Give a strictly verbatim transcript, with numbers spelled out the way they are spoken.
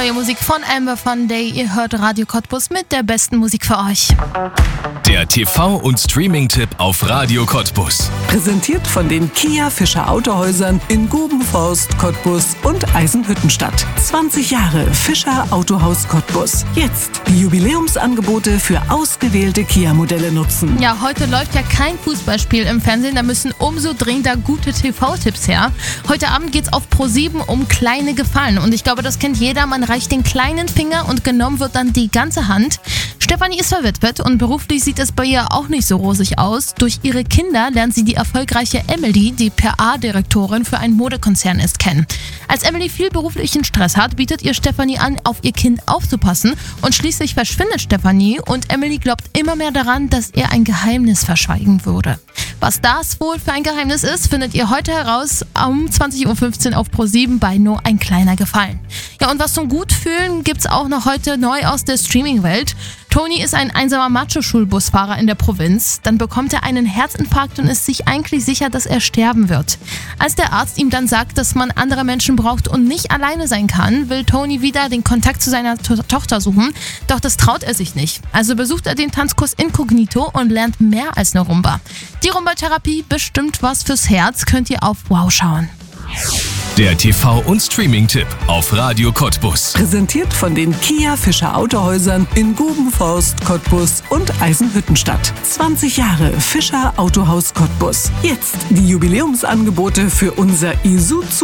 Neue Musik von Amber Fun Day. Ihr hört Radio Cottbus mit der besten Musik für euch. Der T V- und Streaming-Tipp auf Radio Cottbus. Präsentiert von den Kia Fischer Autohäusern in Gubenforst, Cottbus und Eisenhüttenstadt. zwanzig Jahre Fischer Autohaus Cottbus. Jetzt die Jubiläumsangebote für ausgewählte Kia-Modelle nutzen. Ja, heute läuft ja kein Fußballspiel im Fernsehen, da müssen umso dringender gute T V-Tipps her. Heute Abend geht's auf ProSieben um kleine Gefallen und ich glaube, das kennt jeder. Man reicht den kleinen Finger und genommen wird dann die ganze Hand. Stefanie ist verwitwet und beruflich sieht es bei ihr auch nicht so rosig aus. Durch ihre Kinder lernt sie die erfolgreiche Emily, die P R-Direktorin für einen Modekonzern ist, kennen. Als Emily viel beruflichen Stress hat, bietet ihr Stefanie an, auf ihr Kind aufzupassen und schließlich verschwindet Stefanie und Emily glaubt immer mehr daran, dass er ein Geheimnis verschweigen würde. Was das wohl für ein Geheimnis ist, findet ihr heute heraus um zwanzig Uhr fünfzehn auf ProSieben bei Nur ein kleiner Gefallen. Ja, und was zum Gutfühlen gibt's auch noch heute neu aus der Streaming-Welt. Toni ist ein einsamer Macho-Schulbusfahrer in der Provinz. Dann bekommt er einen Herzinfarkt und ist sich eigentlich sicher, dass er sterben wird. Als der Arzt ihm dann sagt, dass man andere Menschen braucht und nicht alleine sein kann, will Toni wieder den Kontakt zu seiner to- Tochter suchen. Doch das traut er sich nicht. Also besucht er den Tanzkurs Inkognito und lernt mehr als eine Rumba. Die Rumba-Therapie, bestimmt was fürs Herz, könnt ihr auf Wow schauen. Der T V- und Streaming-Tipp auf Radio Cottbus. Präsentiert von den Kia Fischer Autohäusern in Gubenforst, Cottbus und Eisenhüttenstadt. zwanzig Jahre Fischer Autohaus Cottbus. Jetzt die Jubiläumsangebote für unser Isuzu